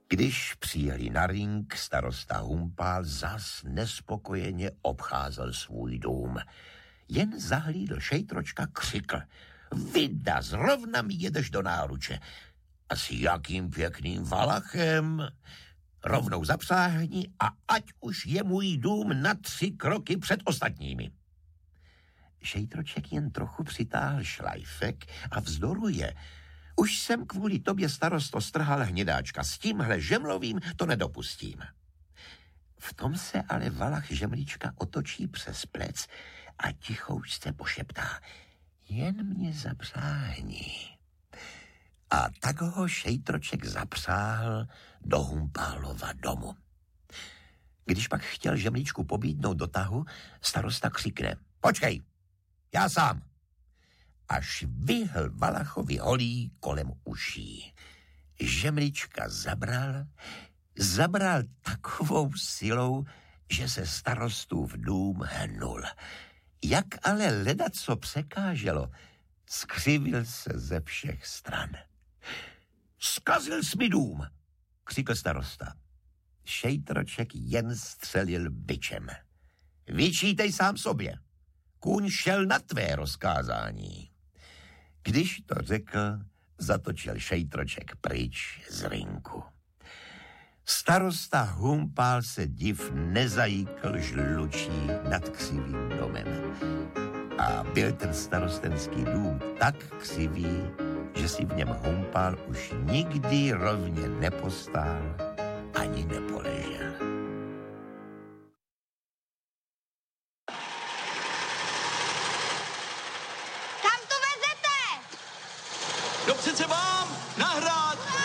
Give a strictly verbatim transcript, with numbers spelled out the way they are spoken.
Když přijeli na ring, starosta Humpál zas nespokojeně obcházel svůj dům. Jen zahlídl šejtročka, křikl: Vida, zrovna mi jedeš do náruče. A s jakým pěkným valachem. Rovnou zapsáhni a ať už je můj dům na tři kroky před ostatními. Šejtroček jen trochu přitáhl šlajfek a vzdoruje: Už jsem kvůli tobě, starosto, strhal hnědáčka, s tímhle žemlovým to nedopustím. V tom se ale valach žemlička otočí přes plec a tichoučce pošeptá: Jen mě zapřáhni. A tak ho šejtroček zapřáhl do Humpálova domu. Když pak chtěl žemličku pobídnout do tahu, starosta křikne: Počkej, já sám. Až vyhl valachovi holí kolem uší. Žemlička zabral, zabral takovou silou, že se starostův dům hnul. Jak ale ledaco překáželo, skřivil se ze všech stran. Zkazil jsi mi dům, křikl starosta. Šejtroček jen střelil bičem. Vyčítej sám sobě. Kůň šel na tvé rozkázání. Když to řekl, zatočil šejtroček pryč z rinku. Starosta Humpál se div nezajíkl žlučí nad křivým domem. A byl ten starostenský dům tak křivý, že si v něm Humpál už nikdy rovně nepostál ani nepoležel.